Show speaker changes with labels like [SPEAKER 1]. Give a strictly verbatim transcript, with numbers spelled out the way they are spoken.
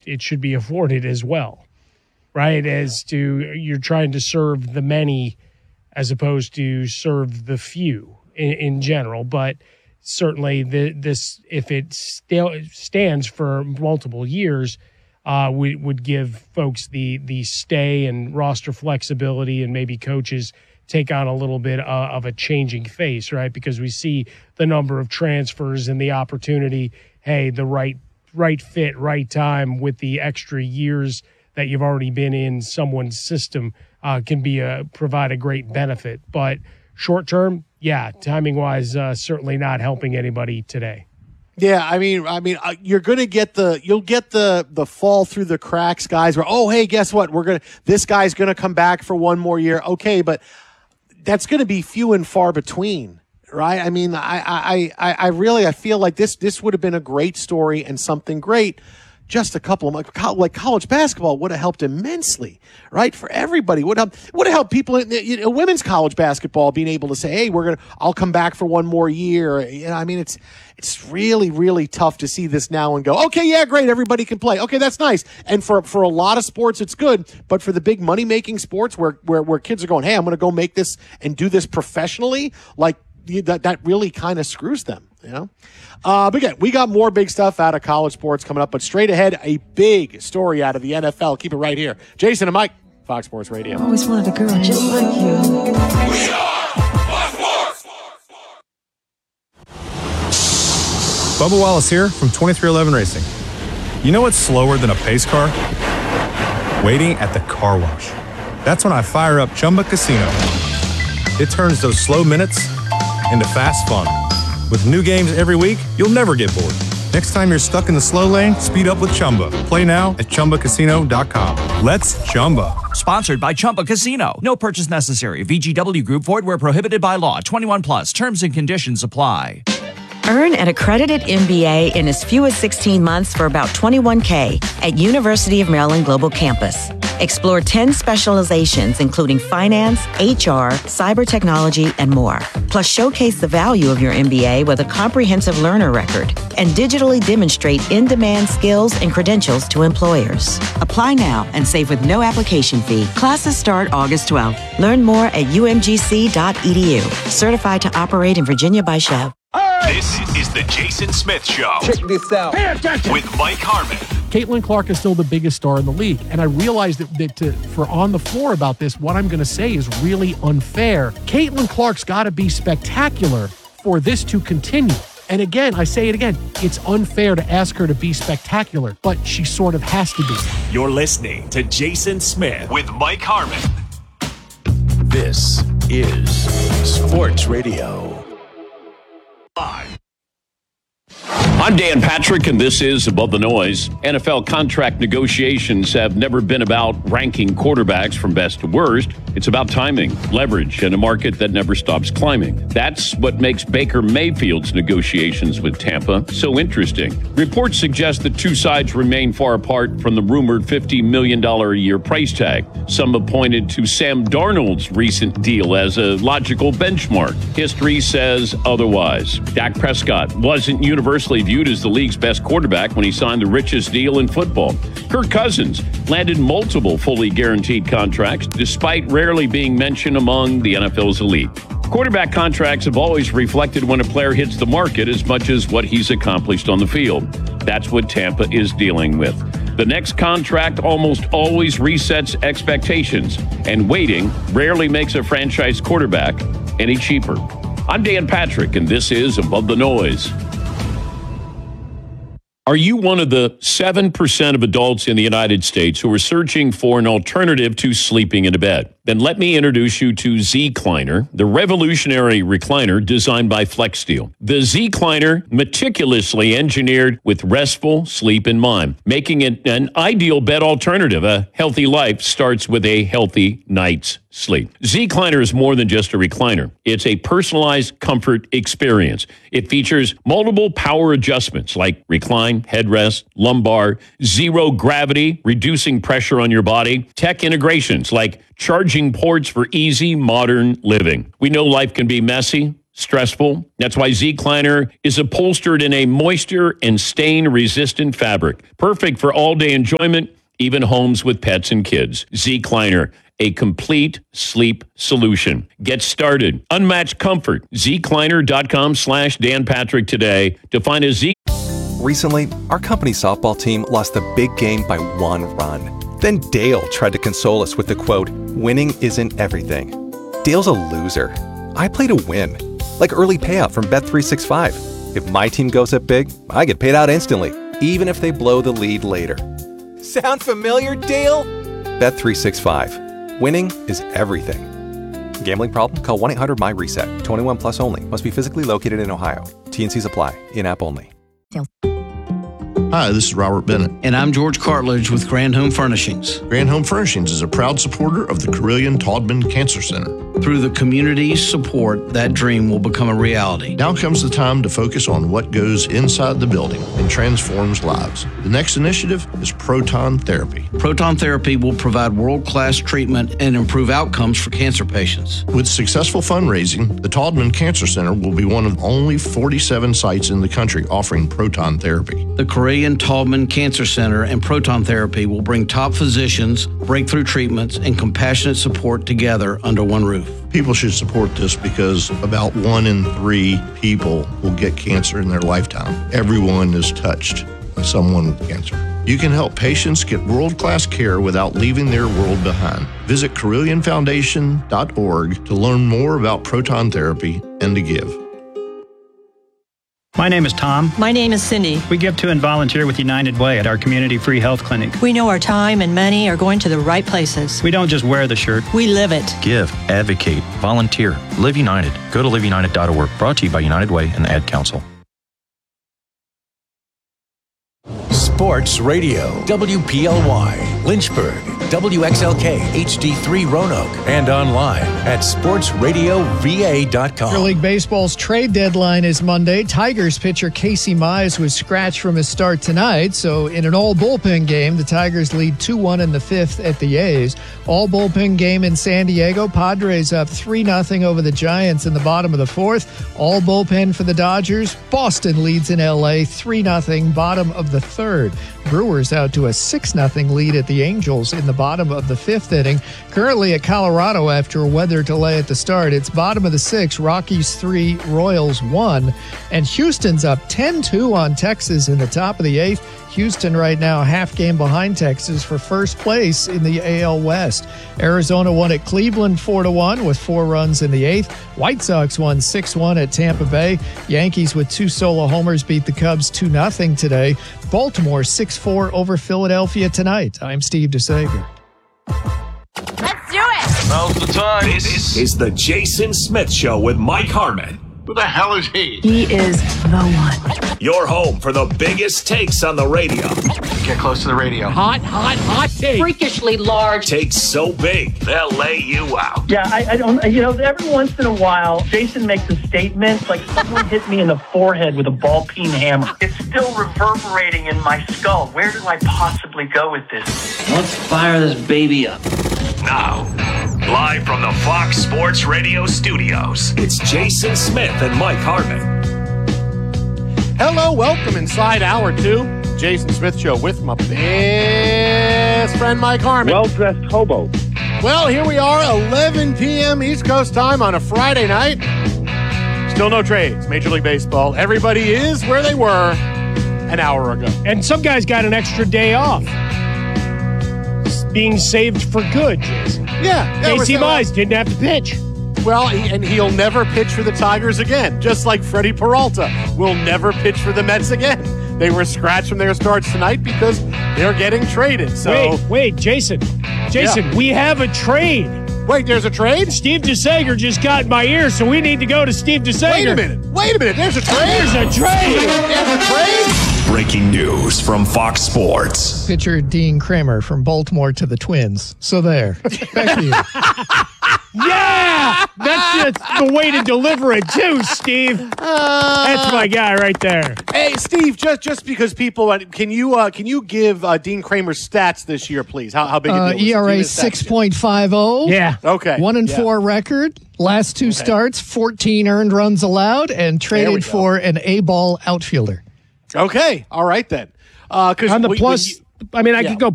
[SPEAKER 1] it should be afforded as well, right? As to you're trying to serve the many as opposed to serve the few in, in general. But certainly the, this, if it st- stands for multiple years, uh, we would give folks the the stay and roster flexibility, and maybe coaches take on a little bit uh, of a changing face, right? Because we see the number of transfers and the opportunity, hey, the right right fit, right time with the extra years that you've already been in someone's system uh, can be a, provide a great benefit. But short term, yeah, timing wise, uh, certainly not helping anybody today.
[SPEAKER 2] Yeah, I mean, I mean, uh, you're going to get the, you'll get the the fall through the cracks, guys. Where, oh, hey, guess what? We're gonna, this guy's going to come back for one more year. Okay, but that's going to be few and far between, right? I mean, I, I, I, I really, I feel like this, this would have been a great story and something great. Just a couple of like college basketball would have helped immensely, right? For everybody would have would have helped people in you know, women's college basketball being able to say, "Hey, we're gonna, I'll come back for one more year." You know, I mean, it's it's really really tough to see this now and go, "Okay, yeah, great, everybody can play." Okay, that's nice. And for for a lot of sports, it's good, but for the big money making sports where where where kids are going, "Hey, I'm going to go make this and do this professionally," like that that really kind of screws them. You know, uh, but again, we got more big stuff out of college sports coming up. But straight ahead, a big story out of the N F L. Keep it right here. Jason and Mike, Fox Sports Radio.
[SPEAKER 3] I always wanted a girl just like you.
[SPEAKER 4] We are Fox Sports.
[SPEAKER 5] Bubba Wallace here from twenty-three eleven Racing. You know what's slower than a pace car? Waiting at the car wash. That's when I fire up Chumba Casino. It turns those slow minutes into fast fun. With new games every week, you'll never get bored. Next time you're stuck in the slow lane, speed up with Chumba. Play now at Chumba Casino dot com. Let's Chumba.
[SPEAKER 6] Sponsored by Chumba Casino. No purchase necessary. V G W Group. Void where prohibited by law. twenty-one plus. Terms and conditions apply.
[SPEAKER 3] Earn an accredited M B A in as few as sixteen months for about twenty-one thousand dollars at University of Maryland Global Campus. Explore ten specializations, including finance, H R, cyber technology, and more. Plus, showcase the value of your M B A with a comprehensive learner record and digitally demonstrate in-demand skills and credentials to employers. Apply now and save with no application fee. Classes start August twelfth. Learn more at u m g c dot e d u. Certified to operate in Virginia by Chev.
[SPEAKER 4] This is the Jason Smith Show.
[SPEAKER 7] Check this out.
[SPEAKER 4] Pay attention. With Mike Harmon.
[SPEAKER 8] Caitlin Clark is still the biggest star in the league. And I realized that, that to, for On the Floor about this, what I'm going to say is really unfair. Caitlin Clark's got to be spectacular for this to continue. And again, I say it again, it's unfair to ask her to be spectacular, but she sort of has to be.
[SPEAKER 4] You're listening to Jason Smith with Mike Harmon. This is Sports Radio. Live. I'm Dan Patrick, and this is Above the Noise. N F L contract negotiations have never been about ranking quarterbacks from best to worst. It's about timing, leverage, and a market that never stops climbing. That's what makes Baker Mayfield's negotiations with Tampa so interesting. Reports suggest the two sides remain far apart from the rumored fifty million dollars a year price tag. Some have pointed to Sam Darnold's recent deal as a logical benchmark. History says otherwise. Dak Prescott wasn't universally viewed as the league's best quarterback when he signed the richest deal in football. Kirk Cousins landed multiple fully guaranteed contracts, despite rarely being mentioned among the N F L's elite. Quarterback contracts have always reflected when a player hits the market as much as what he's accomplished on the field. That's what Tampa is dealing with. The next contract almost always resets expectations, and waiting rarely makes a franchise quarterback any cheaper. I'm Dan Patrick, and this is Above the Noise. Are you one of the seven percent of adults in the United States who are searching for an alternative to sleeping in a bed? Then let me introduce you to Z-Cliner, the revolutionary recliner designed by FlexSteel. The Z-Cliner, meticulously engineered with restful sleep in mind, making it an ideal bed alternative. A healthy life starts with a healthy night's sleep. Z-Cliner is more than just a recliner. It's a personalized comfort experience. It features multiple power adjustments like recline, headrest, lumbar, zero gravity, reducing pressure on your body, tech integrations like charging ports for easy modern living. We know life can be messy. stressful. That's why Zecliner is upholstered in a moisture and stain-resistant fabric. Perfect for all-day enjoyment, even homes with pets and kids. Zecliner, a complete sleep solution. Get started. Unmatched comfort. Zecliner.com slash Dan Patrick today to find a Z.
[SPEAKER 7] Recently, our company softball team lost the big game by one run. Then Dale tried to console us with the quote, "Winning isn't everything." Dale's a loser. I play to win. Like early payout from Bet three sixty-five. If my team goes up big, I get paid out instantly, even if they blow the lead later. Sound familiar, Dale? Bet three sixty-five. Winning is everything. Gambling problem? Call one eight hundred my reset. twenty-one plus only. Must be physically located in Ohio. T N Cs apply. In-app only.
[SPEAKER 9] Hi, this is Robert Bennett.
[SPEAKER 10] And I'm George Cartledge with Grand Home Furnishings.
[SPEAKER 9] Grand Home Furnishings is a proud supporter of the Carilion Taubman Cancer Center.
[SPEAKER 10] Through the community's support, that dream will become a reality.
[SPEAKER 9] Now comes the time to focus on what goes inside the building and transforms lives. The next initiative is proton therapy.
[SPEAKER 10] Proton therapy will provide world-class treatment and improve outcomes for cancer patients.
[SPEAKER 9] With successful fundraising, the Taubman Cancer Center will be one of only forty-seven sites in the country offering proton therapy.
[SPEAKER 10] The Carilion Taubman Cancer Center and proton therapy will bring top physicians, breakthrough treatments, and compassionate support together under one roof.
[SPEAKER 9] People should support this because about one in three people will get cancer in their lifetime. Everyone is touched by someone with cancer. You can help patients get world-class care without leaving their world behind. Visit Carilion Foundation dot org to learn more about proton therapy and to give.
[SPEAKER 11] My name is Tom.
[SPEAKER 12] My name is Cindy.
[SPEAKER 11] We give to and volunteer with United Way at our community free health clinic.
[SPEAKER 12] We know our time and money are going to the right places.
[SPEAKER 11] We don't just wear the shirt.
[SPEAKER 12] We live it.
[SPEAKER 13] Give, advocate, volunteer. Live United. Go to live united dot org. Brought to you by United Way and the Ad Council.
[SPEAKER 14] Sports Radio, W P L Y, Lynchburg, W X L K, H D three Roanoke, and online at sports radio v a dot com.
[SPEAKER 15] Major League Baseball's trade deadline is Monday. Tigers pitcher Casey Mize was scratched from his start tonight, so in an all-bullpen game, the Tigers lead two one in the fifth at the A's. All-bullpen game in San Diego, Padres up three nothing over the Giants in the bottom of the fourth. All-bullpen for the Dodgers. Boston leads in L A three nothing, bottom of the third. Brewers out to a six nothing lead at the Angels in the bottom of the fifth inning. Currently at Colorado after a weather delay at the start. It's bottom of the sixth, Rockies three, Royals one. And Houston's up ten two on Texas in the top of the eighth. Houston right now half game behind Texas for first place in the A L West. Arizona won at Cleveland four to one with four runs in the eighth. White Sox won six one at Tampa Bay. Yankees with two solo homers beat the Cubs two nothing today. Baltimore six four over Philadelphia tonight. I'm Steve DeSager.
[SPEAKER 16] Let's do it!
[SPEAKER 17] Now's the time. This is the Jason Smith Show with Mike Harmon.
[SPEAKER 18] Who the hell is he?
[SPEAKER 16] He is the one.
[SPEAKER 17] Your home for the biggest takes on the radio.
[SPEAKER 18] Get close to the radio.
[SPEAKER 15] Hot, hot, hot take.
[SPEAKER 16] Freakishly large.
[SPEAKER 17] Takes so big, they'll lay you out.
[SPEAKER 19] Yeah, I, I don't, you know, every once in a while, Jason makes a statement like someone hit me in the forehead with a ball peen hammer. It's still reverberating in my skull. Where do I possibly go with this?
[SPEAKER 10] Let's fire this baby up.
[SPEAKER 17] Now, live from the Fox Sports Radio studios, it's Jason Smith and Mike Harmon.
[SPEAKER 2] Hello, welcome inside hour two. Jason Smith Show with my best friend Mike Harmon.
[SPEAKER 20] Well-dressed hobo.
[SPEAKER 2] Well, here we are, eleven p.m. East Coast time on a Friday night. Still no trades, Major League Baseball. Everybody is where they were an hour ago.
[SPEAKER 1] And some guys got an extra day off. It's being saved for good, Jason.
[SPEAKER 2] Yeah. yeah
[SPEAKER 1] Casey Mize didn't have to pitch.
[SPEAKER 2] Well, he, and he'll never pitch for the Tigers again, just like Freddie Peralta will never pitch for the Mets again. They were scratched from their starts tonight because they're getting traded. So
[SPEAKER 1] Wait, wait, Jason. Jason, yeah. We have a trade.
[SPEAKER 2] Wait, there's a trade?
[SPEAKER 1] Steve DeSager just got in my ear, so we need to go to Steve DeSager.
[SPEAKER 2] Wait a minute. Wait a minute. There's a trade.
[SPEAKER 1] There's a trade.
[SPEAKER 2] There's a trade.
[SPEAKER 17] Breaking news from Fox Sports.
[SPEAKER 15] Pitcher Dean Kramer from Baltimore to the Twins. So there. Back to you.
[SPEAKER 1] Yeah! That's just the way to deliver it, too, Steve. Uh, That's my guy right there.
[SPEAKER 2] Hey, Steve, just just because people, can you uh, can you give uh, Dean Kramer's stats this year, please? How, how big a deal
[SPEAKER 15] uh,
[SPEAKER 2] was
[SPEAKER 15] E R A six point five oh.
[SPEAKER 1] Yeah.
[SPEAKER 2] Okay.
[SPEAKER 15] One and
[SPEAKER 2] yeah.
[SPEAKER 15] four record. Last two starts, fourteen earned runs allowed, and traded for an A-ball outfielder.
[SPEAKER 2] Okay, all right then. Uh,
[SPEAKER 1] on the
[SPEAKER 2] we,
[SPEAKER 1] plus,
[SPEAKER 2] you,
[SPEAKER 1] I mean, I
[SPEAKER 2] yeah.
[SPEAKER 1] could go